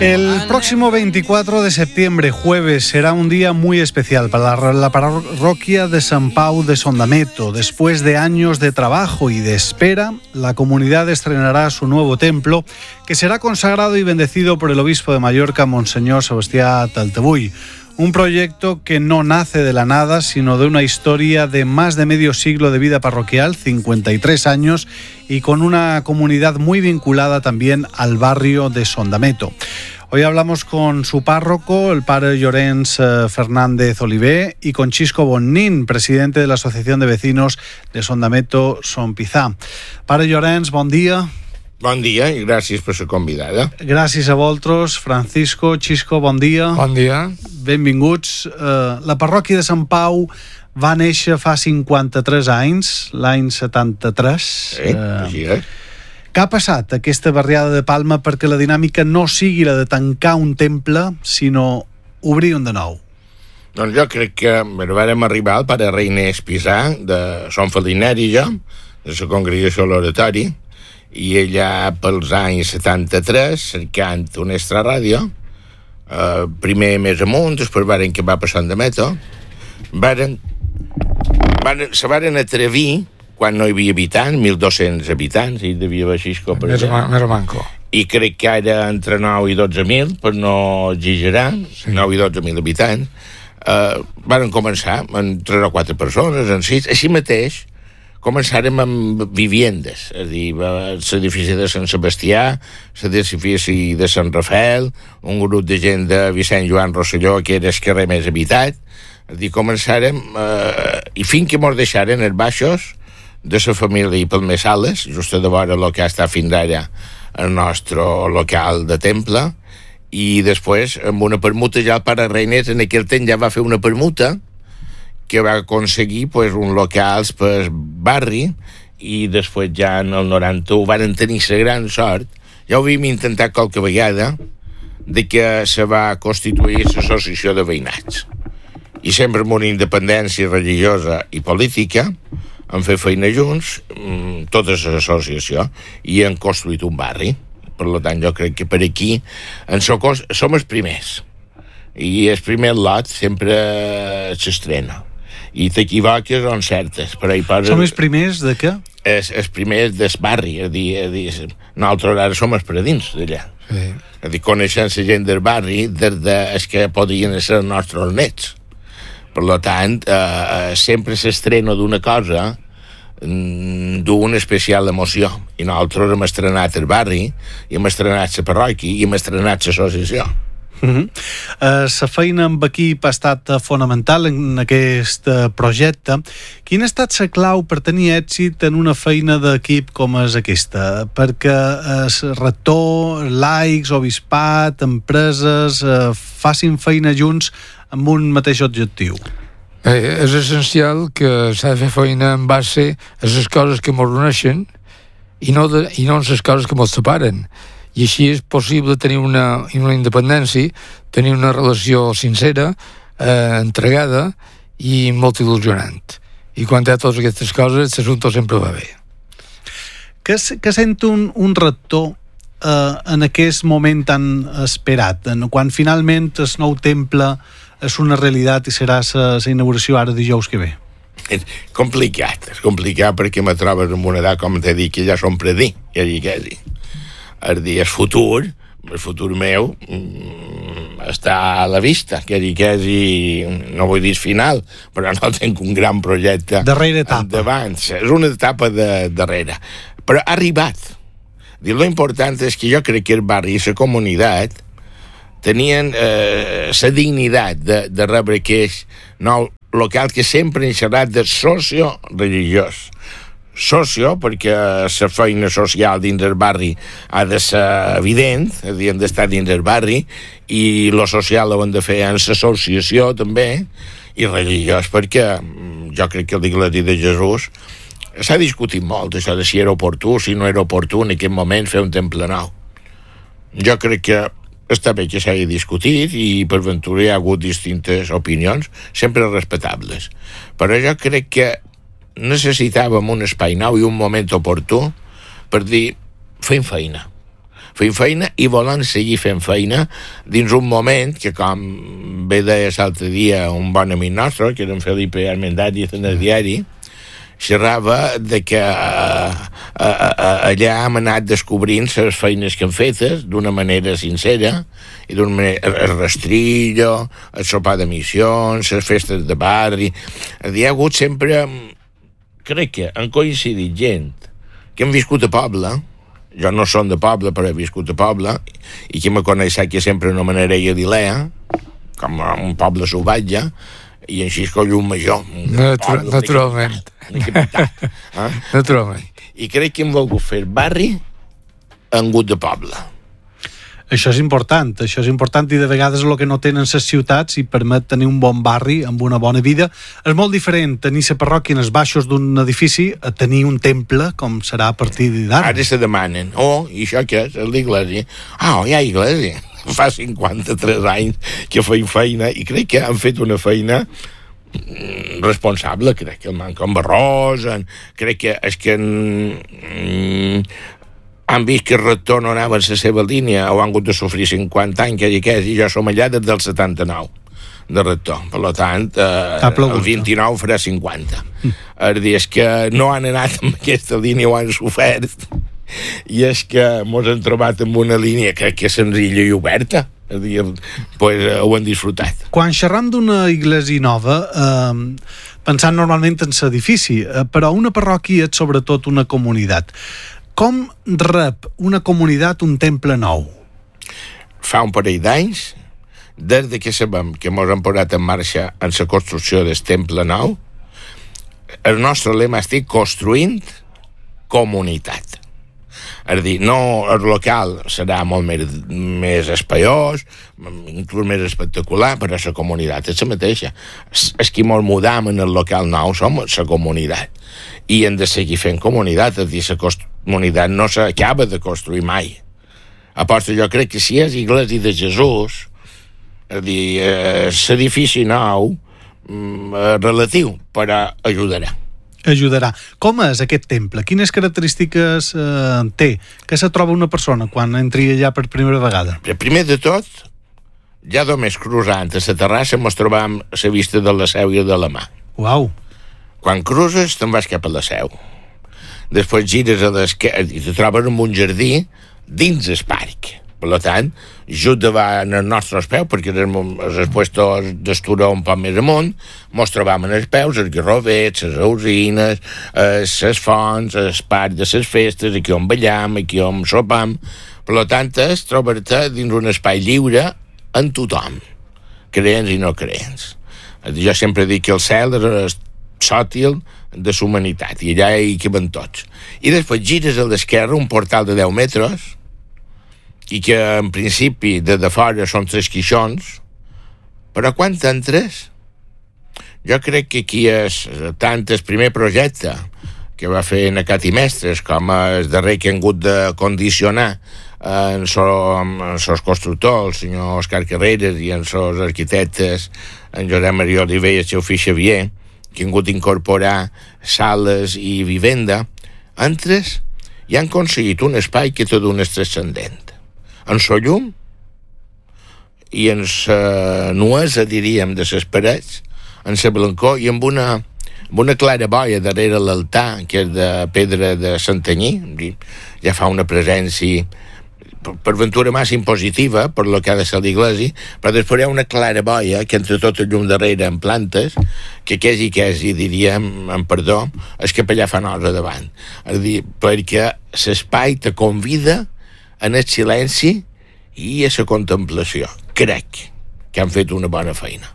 El próximo 24 de septiembre, jueves, será un día muy especial para la parroquia de San Pau de Sondameto. Después de años de trabajo y de espera, la comunidad estrenará su nuevo templo, que será consagrado y bendecido por el obispo de Mallorca, Monseñor Sebastià Taltebull. Un proyecto que no nace de la nada, sino de una historia de más de medio siglo de vida parroquial, 53 años, y con una comunidad muy vinculada también al barrio de Sondameto. Hoy hablamos con su párroco, el padre Llorenç Fernández Oliver, y con Xisco Bonnín, presidente de la Asociación de Vecinos de Sondameto Son Pizà. Padre Llorenç, bon dia. Bon dia i gràcies per ser convidada. Gràcies a vosaltres, Francisco, Xisco, bon dia. Bon dia. Benvinguts. La parròquia de Sant Pau va néixer fa 53 anys, l'any 73. Sí, així és. Què ha passat aquesta barriada de Palma perquè la dinàmica no sigui la de tancar un temple, sinó obrir un de nou? Doncs jo crec que vàrem arribar al pare Reinés Pizà, de Son Feliner i jo, de la congregació a l'oratori, i ella pels anys 73, cercant una extra ràdio, primer més amunt, després varen que va passant de Meto, se varen atrevir, quan no hi havia habitants, 1.200 habitants, i devia haver Xisco per allà. Més manco. I crec que ara entre 9 i 12.000, per no exagerar, sí. 9 i 12.000 habitants, varen començar amb 3 o 4 persones, en 6, així mateix, començarem amb viviendes, és a dir, l'edifici de Sant Sebastià, l'edifici de Sant Rafael, un grup de gent de Vicent Joan Rosselló, que era el carrer més habitat, és a dir, començarem, i fins que mos deixaren els baixos de la família i pel més Sales, just a de vora el que ha estat fins ara el nostre local de temple, i després, amb una permuta, ja el pare Reinés en aquell temps ja va fer una permuta, que va aconseguir un local per barri, i després ja en el 91 van tenir la gran sort, ja ho havíem intentat qualque vegada, de que se va constituir l'associació de veïnats. I sempre amb una independència religiosa i política, han fet feina junts, tota l'associació, i han construït un barri. Per tant, jo crec que per aquí som els primers. I el primer lot sempre s'estrena. I t'equivoques on certes. Som els primers de què? Els primers del barri, és dir, nosaltres ara som els paradins d'allà. Sí. És dir, coneixem la gent del barri des dels que podien ser els nostres nets. Per tant, sempre s'estrena d'una cosa d'una especial emoció. I nosaltres hem estrenat el barri, i hem estrenat la parròquia, i hem estrenat l'associació. La feina amb equip ha estat fonamental en aquest projecte. Quina ha estat la clau per tenir èxit en una feina d'equip com és aquesta? Perquè el rector, laics, obispat, empreses facin feina junts amb un mateix objectiu. És essencial que s'ha de fer feina en base a les coses que ens uneixen i no en les coses que ens separen. I així és possible tenir una independència, tenir una relació sincera, entregada i molt il·lusionant. I quan hi ha totes aquestes coses, l'assumpte sempre va bé. Què sent un rector en aquest moment tan esperat? Quan finalment el nou temple és una realitat i serà la inauguració ara dijous que ve? És complicat perquè me trobes en una edat, com t'he dit, que ja som predí, quasi. El futur meu està a la vista, quasi, no vull dir final, però no tinc un gran projecte darrera etapa endavant. És una etapa darrere, però ha arribat. Lo important és que jo crec que el barri i la comunitat tenien la dignitat de rebre aquest nou local que sempre han xerrat de socio-religiós. Socio, perquè la feina social dins del barri ha de ser evident, hem d'estar dins del barri, i lo social ho hem de fer en l'associació també, i religiós, perquè jo crec que l'Iglésia de Jesús s'ha discutit molt, això de si era oportú, si no era oportú en aquest moment fer un temple nou. Jo crec que està bé que s'hagi discutit i per ventura hi ha hagut distintes opinions, sempre respectables, però jo crec que necessitàvem un espai nou i un moment oportú per dir, fem feina. fent feina i volen seguir fent feina dins un moment que, com bé deia l'altre dia un bon amic nostre, que era en Felipe Armendari en el diari, xerrava de que allà hem anat descobrint les feines que hem fetes d'una manera sincera i d'una manera, el rastrillo, el sopar de missions, les festes de barri. Hi ha hagut sempre, crec que han coincidit gent que hem viscut a poble, jo no som de poble però he viscut a poble, i qui me coneix sap que sempre anomenaré Galilea com un poble salvatge, i així és com un major. Naturalment. Naturalment. I crec que hem volgut fer barri en gut de poble. Això és important i de vegades el que no tenen les ciutats i permet tenir un bon barri amb una bona vida. És molt diferent tenir la parròquia en els baixos d'un edifici a tenir un temple com serà a partir d'ara. Ara se demanen, i això què és? L'església. Hi ha església. Fa 53 anys que feim feina i crec que han fet una feina responsable, crec que el manca amb arròs, crec que és que han vist que el rector no anava en la seva línia o han hagut de sofrir 50 anys i jo som allà des del 79 de rector, per tant el 29 farà 50 és dir, és que no han anat en aquesta línia, ho han sofert i és que mos hem trobat amb una línia crec que és senzilla i oberta, és dir, pues, ho han disfrutat. Quan xerram d'una iglesia nova, pensant normalment en l'edifici, però una parròquia és sobretot una comunitat. Com rep una comunitat un temple nou? Fa un parell d'anys, des que sabem que ens hem posat en marxa en la construcció del temple nou, el nostre lema estic construint comunitat. És a dir, no, el local serà molt més espaiós, inclús més espectacular, però la comunitat és la mateixa. Els que ens mudam en el local nou som la comunitat. I hem de seguir fent comunitat, és a dir, la comunitat no s'acaba de construir mai. Aposto, jo crec que si és Iglesia de Jesús, és a dir, l'edifici nou relatiu, però ajudarà. Com és aquest temple? Quines característiques té? Què se troba una persona quan entri allà per primera vegada? Primer de tot, ja només cruzant a la terrassa ens trobam a la vista de la Seu i de la Mà. Uau! Quan cruzes te'n vas cap a la Seu. Després gires a l'esquerra i te trobes en un jardí dins el parc. Per tant, just davant els nostres peus, perquè els puestos d'esturó un poc més amunt, ens trobam en els peus, els garrovets, les usines, les fonts, el parc de les festes, aquí on ballam, aquí on sopam. Per tant, és trobar-te dins un espai lliure en tothom, creents i no creents. Jo sempre dic que el cel és el sòtil de la humanitat, i allà hi caben tots. I després gires a l'esquerra un portal de 10 metres, i que en principi de fora són 3 quixons, però quan entres jo crec que aquí és tant el primer projecte que va fer Nacat i Mestres com el darrer que han hagut de condicionar en els constructors, el senyor Òscar Carreras, i en els arquitectes en Josep Maria Oliver i el seu fill Xavier, que han hagut d'incorporar sales i vivenda, entres i han aconseguit un espai que te dones transcendent en la llum i en la nuesa, diríem, de les parets, en la blancor i amb una claraboia darrere l'altar, que és de pedra de Santanyí, ja fa una presència per ventura massa impositiva per lo que ha de ser l'església, però després hi ha una claraboia que entre tot el llum darrere en plantes, que quasi diríem, en perdó, és que per allà fa nosa davant. És a dir, perquè l'espai te convida en el silenci i a la contemplació. Crec que han fet una bona feina.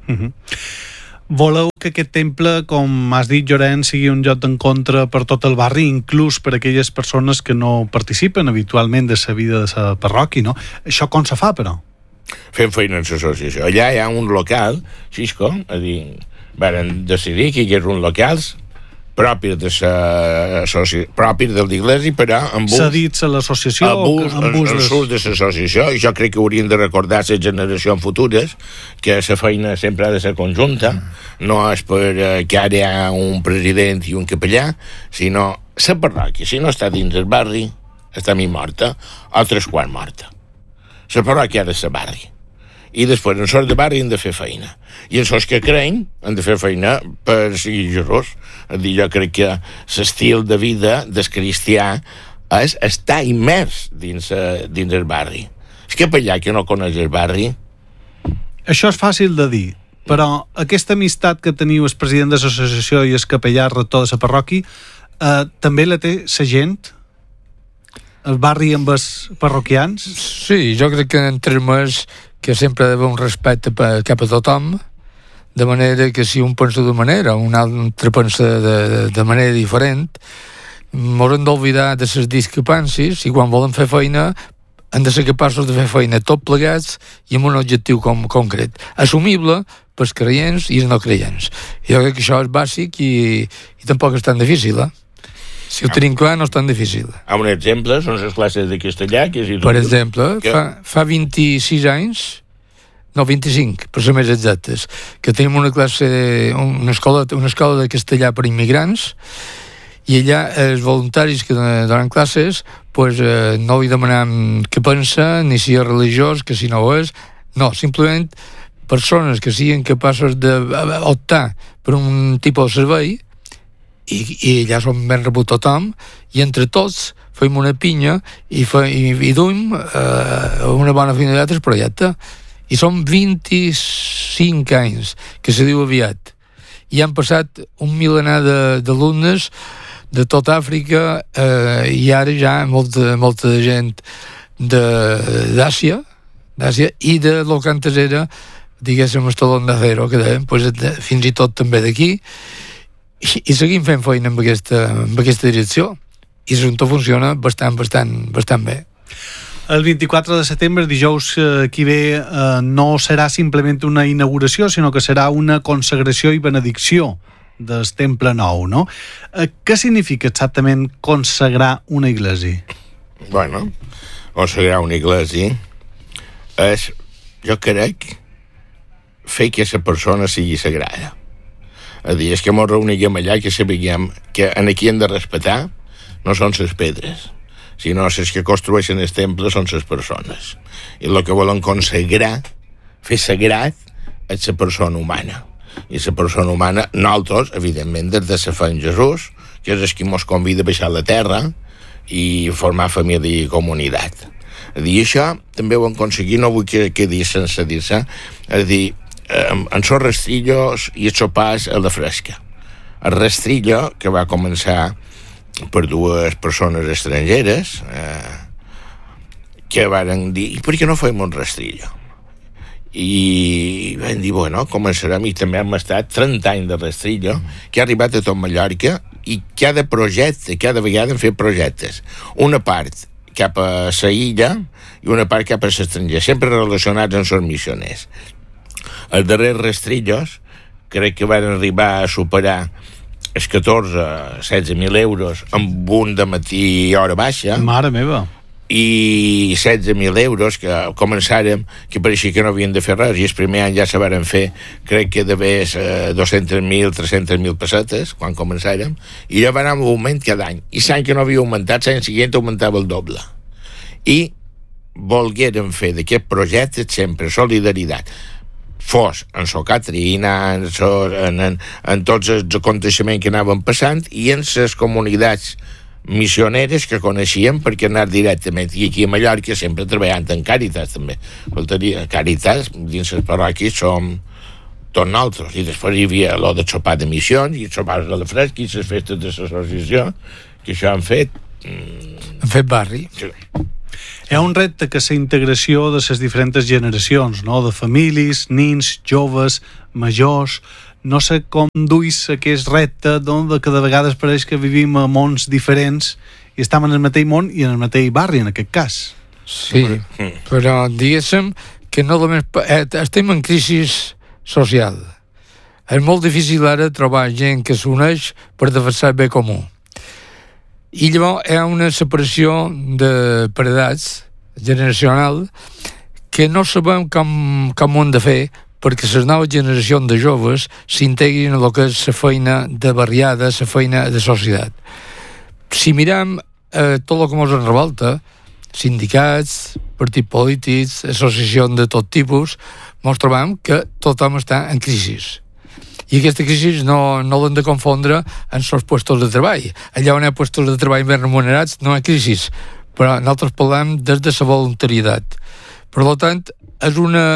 Voleu que aquest temple, com has dit, Llorenç, sigui un lloc d'encontre per tot el barri, inclús per aquelles persones que no participen habitualment de la vida de la parròquia, no? Això com se fa, però? Fem feina en l'associació. Allà hi ha un local, Xisco, és a dir, van decidir que hi hagués un locals propi de l'església, però amb ús... Cedits a l'associació? Amb ús de l'associació, i jo crec que haurien de recordar les generacions futures que la feina sempre ha de ser conjunta, no és per que ara hi ha un president i un capellà, sinó la parròquia, si no està dins del barri, està mig morta o 3/4 morta. La parròquia ha de ser barri. I després, en sort de barri, han de fer feina. I en sos que creien, han de fer feina per seguir Jesús. És dir, jo crec que l'estil de vida del cristià és estar immers dins el barri. És que per allà que no coneix el barri... Això és fàcil de dir, però aquesta amistat que teniu el president de l'associació i el capellà rector de la parròquia també la té la gent? El barri amb els parroquians? Sí, jo crec que en termes que sempre ha d'haver un respecte cap a tothom, de manera que si un pensa d'una manera, un altre pensa de manera diferent, m'haurem d'oblidar de les discrepàncies i quan volen fer feina han de ser capaços de fer feina tot plegats i amb un objectiu concret, assumible pels creients i els no creients. Jo crec que això és bàsic i tampoc és tan difícil, Si ho tenim clar, no és tan difícil. Un exemple són les classes de castellà. Per exemple, fa 26 anys, no, 25, per ser més exactes, que tenim una escola de castellà per immigrants, i allà els voluntaris que donen classes no li demanem què pensa, ni si és religiós, que si no ho és, no, simplement persones que siguin capaços d'optar per un tipus de servei i allà som ben rebut tothom i entre tots fem una pinya i duim una bona finalitat del projecte i són 25 anys que se diu aviat i han passat un milenar d'alumnes de tot Àfrica i ara ja molta gent d'Àsia i de lo que antes era diguéssim el talón d'acero que dèiem, fins i tot també d'aquí i seguim fent feina amb aquesta direcció i l'assumpte funciona bastant bé. El 24 de setembre, dijous que ve, no serà simplement una inauguració, sinó que serà una consagració i benedicció del Temple Nou, no? Què significa exactament consagrar una església? Bueno, consagrar una església és, jo crec, fer que la persona sigui sagrada. És a dir, és que ens reuniguem allà que sapiguem que en aquí hem de respectar no són les pedres, sinó les que construeixen el temple són les persones. I el que volen consagrar, fer sagrat, és la persona humana. I la persona humana, nosaltres, evidentment, des de la fe en Jesús, que és el que ens convida a baixar a la terra i formar família i comunitat. És a dir, això també ho hem aconseguit, no vull que quedi sense dir-se, és a dir, en són rastrillos i els sopars a la fresca. El rastrillo, que va començar per dues persones estrangeres, que varen dir, i per què no fem un rastrillo? I vam dir, bueno, començarem, i també hem estat 30 anys de rastrillo, que ha arribat a tot Mallorca, i cada projecte, cada vegada hem fet projectes. Una part cap a la illa i una part cap a l'estranger, sempre relacionats amb els missioners. Els darrers rastrillos crec que van arribar a superar els 16.000 euros amb un de matí i hora baixa. Mare meva. I 16.000 euros que començàrem, que pareixia que no havien de fer res, i el primer any ja se varen fer, crec que d'haver 200.000, 300.000 pessetes, quan començàrem, i ja va anar en augment cada any. I l'any que no havia augmentat, l'any següent augmentava el doble. I volguérem fer d'aquest projecte sempre solidaritat, fos en la Caterina, en tots els aconteixements que anaven passant i en les comunitats missioneres que coneixíem perquè anar directament. I aquí a Mallorca sempre treballant en Càritas també. Càritas, dins les parròquies, som tots nosaltres. I després hi havia el de sopar de missions i els sopars de la fresca i les festes de l'associació, que això han fet... Han fet barri. Sí. Hi ha un repte que és la integració de les diferents generacions, no? De famílies, nins, joves, majors. No sé com duis aquest repte, de que de vegades pareix que vivim a mons diferents i estem en el mateix món i en el mateix barri, en aquest cas. Sí, però diguéssim que no només... estem en crisi social. És molt difícil ara trobar gent que s'uneix per defensar el bé comú. I llavors hi ha una separació per edats generacional que no sabem com ho hem de fer perquè les noves generacions de joves s'integrin en el que és la feina de barriada, la feina de societat. Si mirem tot el que ens revolta, sindicats, partits polítics, associacions de tot tipus, ens trobem que tothom està en crisi. I aquesta crisi no l'hem de confondre amb els puestos de treball. Allà on hi ha puestos de treball ben remunerats no hi ha crisi, però nosaltres parlem des de la voluntaritat. Per tant, és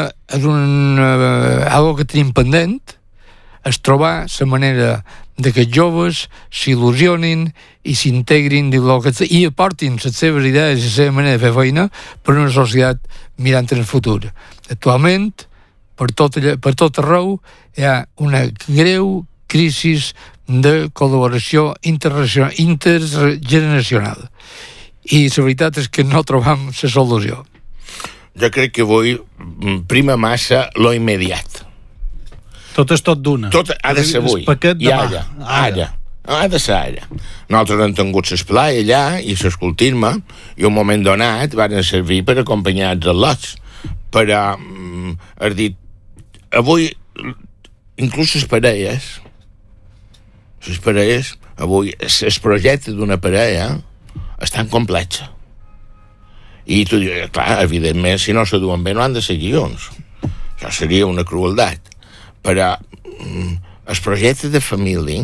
algo que tenim pendent, és trobar la manera de que els joves s'il·lusionin i s'integrin i aportin les seves idees i la seva manera de fer feina per una societat mirant en el futur. Actualment, per tot arreu, hi ha una greu crisi de col·laboració intergeneracional. I la veritat és que no trobam la solució. Jo crec que avui prima massa lo immediat. Tot és tot d'una. Tot ha de ser avui. I ara. Ha de ser ara. Nosaltres hem tingut l'esplai allà i l'escoltisme, i un moment donat van servir per acompanyar els al·lots. Però, has dit, avui, inclús les parelles, avui, el projecte d'una parella és tan complex. I tu dius, clar, evidentment, si no se duen bé no han de seguir junts. Això seria una crueltat. Però el projecte de família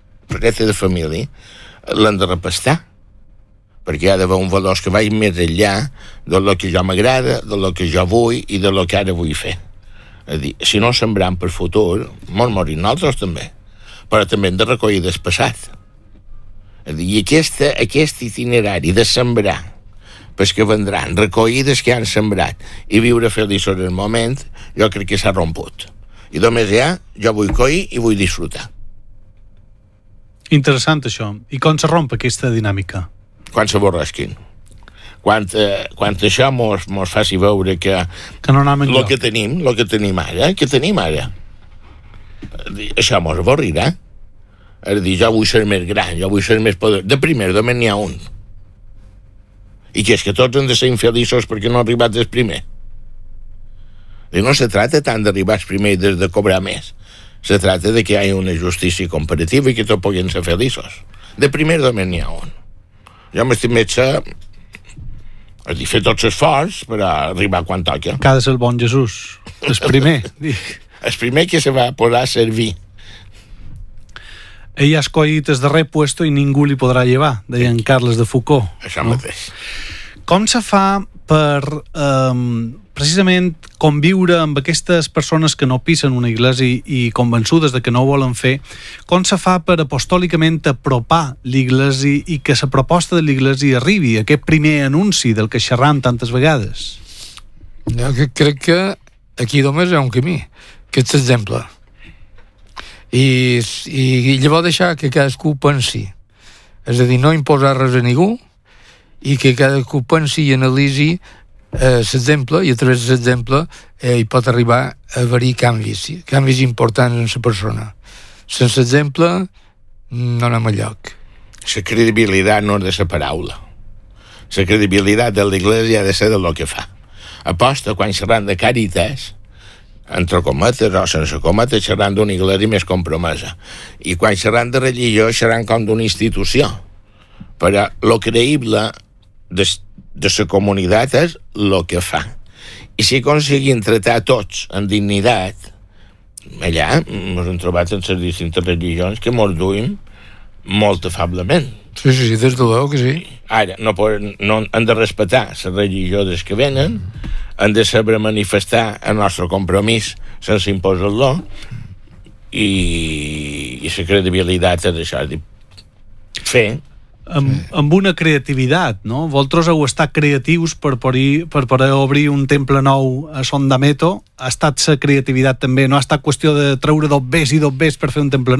l'han de repestar, perquè hi ha d'haver un valor que vagi més enllà del que jo m'agrada, del que jo vull i del que ara vull fer. És a dir, si no sembrem per futur, morim nosaltres també, però també hem de recollir del passat. És a dir, i aquest itinerari de sembrar pels que vendran, recollir des que han sembrat i viure feliços en el moment, jo crec que s'ha romput. I només jo vull collir i vull disfrutar. Interessant, això. I com se romp aquesta dinàmica? Quan s'avorresquin. Quan això mos faci veure que no anem enlloc. El que tenim ara, això mos avorrirà. És a dir, jo vull ser més gran, jo vull ser més poder. De primer, només n'hi ha un. I que és que tots han de ser infeliços perquè no ha arribat des primer. I no se trata tant d'arribar primer i de cobrar més. Se trata de que hi hagi una justícia comparativa i que tots puguin ser feliços. De primer només n'hi ha un. Jo m'estic més a fer tots l'esforç per arribar quan toca. Que ha de ser el bon Jesús. El primer. El primer que se va posar a servir. Ell ha escollit el darrer puesto i ningú li podrà llevar, deia en Carles de Foucault. Això mateix. Com se fa per precisament conviure amb aquestes persones que no pisen una iglesia i convençudes de que no ho volen fer? Com se fa per apostòlicament apropar l'iglesia i que la proposta de l'iglesia arribi, aquest primer anunci del que xerram tantes vegades? Jo crec que aquí només hi ha un camí, que és l'exemple. I llavors deixar que cadascú pensi. És a dir, no imposar res a ningú i que cadascú pensi i analitzi l'exemple, i a través de l'exemple hi pot arribar a haver-hi canvis importants en la persona. Sense exemple no anem enlloc. La credibilitat no és de la paraula. La credibilitat de l'Església ha de ser del que fa. Aposta quan xerran de càritas, entre cometes o sense cometes, xerran d'una iglesia més compromesa. I quan xerran de religió, xerran com d'una institució. Però lo creïble de la comunitat és el que fa. I si aconseguim tratar tots amb dignitat, allà ens hem trobat en les distintes religions que ens duim molt afablement. Sí, des de l'eu que sí. Ara, no hem de respectar la religió dels que venen, hem de saber manifestar el nostre compromís sense imposar-lo, i la credibilitat és això, és dir, fer amb una creativitat, no? Vosaltres heu estat creatius per poder obrir un temple nou a Son d'Ameto. Ha estat la creativitat també, no ha estat qüestió de treure dos bes per fer un temple nou.